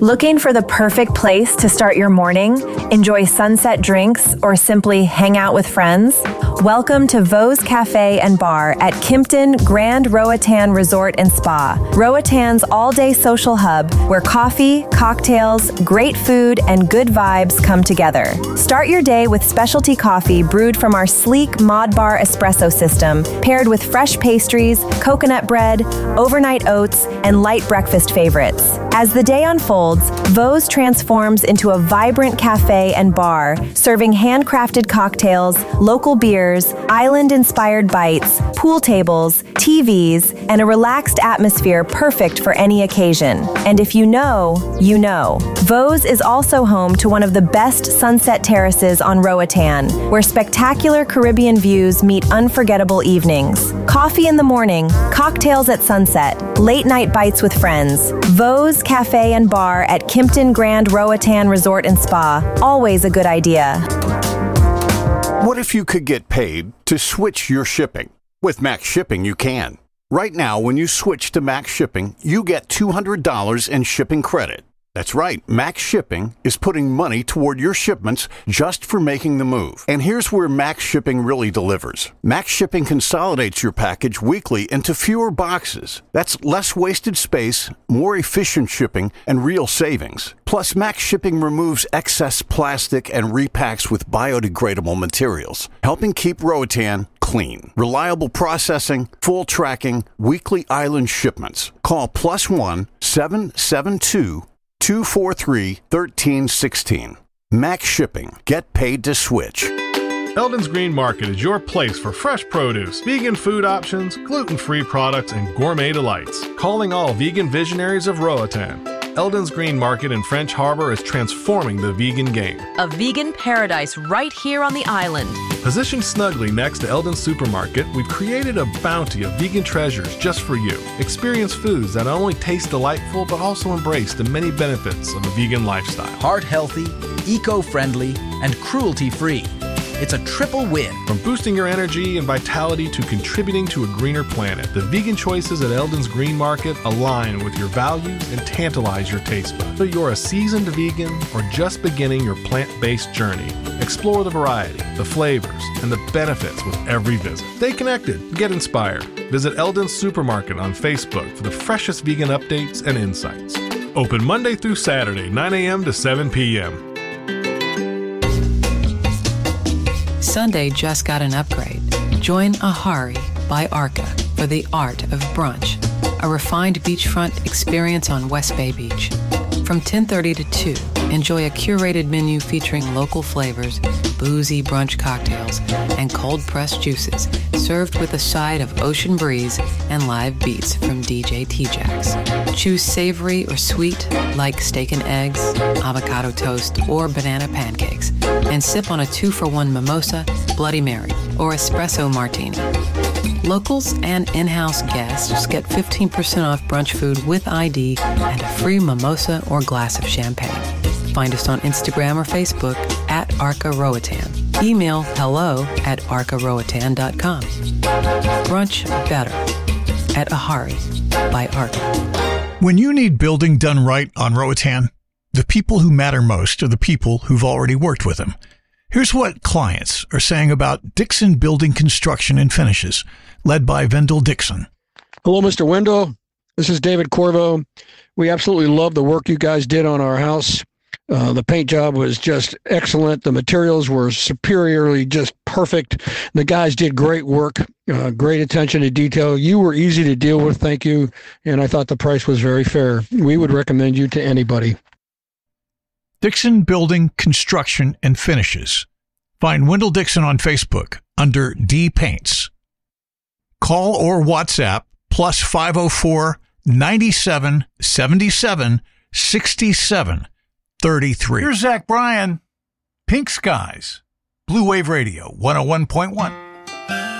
Looking for the perfect place to start your morning, enjoy sunset drinks, or simply hang out with friends? Welcome to Vos Cafe and Bar at Kimpton Grand Roatan Resort and Spa. Roatan's all-day social hub where coffee, cocktails, great food, and good vibes come together. Start your day with specialty coffee brewed from our sleek Mod Bar espresso system, paired with fresh pastries, coconut bread, overnight oats, and light breakfast favorites. As the day unfolds, Vos transforms into a vibrant cafe and bar, serving handcrafted cocktails, local beers, island-inspired bites, pool tables, TVs, and a relaxed atmosphere perfect for any occasion. And if you know, you know. Vos is also home to one of the best sunset terraces on Roatan, where spectacular Caribbean views meet unforgettable evenings. Coffee in the morning, cocktails at sunset, late-night bites with friends. Vos Cafe and Bar at Kimpton Grand Roatan Resort and Spa. Always a good idea. What if you could get paid to switch your shipping? With Max Shipping, you can. Right now, when you switch to Max Shipping, you get $200 in shipping credit. That's right, Max Shipping is putting money toward your shipments just for making the move. And here's where Max Shipping really delivers. Max Shipping consolidates your package weekly into fewer boxes. That's less wasted space, more efficient shipping, and real savings. Plus, Max Shipping removes excess plastic and repacks with biodegradable materials, helping keep Roatan clean. Reliable processing, full tracking, weekly island shipments. Call +1 772 243-1316. Max Shipping. Get paid to switch. Eldon's Green Market is your place for fresh produce, vegan food options, gluten-free products, and gourmet delights. Calling all vegan visionaries of Roatan. Eldon's Green Market in French Harbor is transforming the vegan game. A vegan paradise right here on the island. Positioned snugly next to Eldon's Supermarket, we've created a bounty of vegan treasures just for you. Experience foods that not only taste delightful, but also embrace the many benefits of a vegan lifestyle. Heart-healthy, eco-friendly, and cruelty-free. It's a triple win. From boosting your energy and vitality to contributing to a greener planet, the vegan choices at Eldon's Green Market align with your values and tantalize your taste buds. Whether you're a seasoned vegan or just beginning your plant-based journey, explore the variety, the flavors, and the benefits with every visit. Stay connected. Get inspired. Visit Eldon's Supermarket on Facebook for the freshest vegan updates and insights. Open Monday through Saturday, 9 a.m. to 7 p.m. Sunday just got an upgrade. Join Ahari by Arca for the art of brunch, a refined beachfront experience on West Bay Beach. From 10:30 to 2, enjoy a curated menu featuring local flavors, boozy brunch cocktails, and cold-pressed juices, served with a side of ocean breeze and live beats from DJ T-Jax. Choose savory or sweet, like steak and eggs, avocado toast, or banana pancakes, and sip on a 2-for-1 mimosa, Bloody Mary, or espresso martini. Locals and in-house guests get 15% off brunch food with ID and a free mimosa or glass of champagne. Find us on Instagram or Facebook at Arca Roatan. Email hello@arcaroatan.com. Brunch better at Ahari by Arca. When you need building done right on Roatan, the people who matter most are the people who've already worked with them. Here's what clients are saying about Dixon Building Construction and Finishes, led by Vendel Dixon. Hello, Mr. Wendell. This is David Corvo. We absolutely love the work you guys did on our house. The paint job was just excellent. The materials were superiorly just perfect. The guys did great work, great attention to detail. You were easy to deal with, thank you. And I thought the price was very fair. We would recommend you to anybody. Dixon Building Construction and Finishes. Find Wendell Dixon on Facebook under D Paints. Call or WhatsApp +504 97 77 67 33. Here's Zach Bryan. Pink Skies. Blue Wave Radio 101.1.